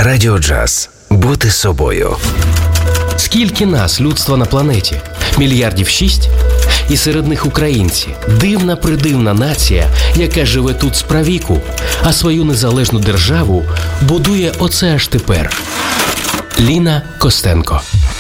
Радіо Джаз. Бути собою. Скільки нас, людства на планеті? Мільярдів 6? І серед них українці. Дивна-придивна нація, яка живе тут справіку, а свою незалежну державу будує оце аж тепер. Ліна Костенко.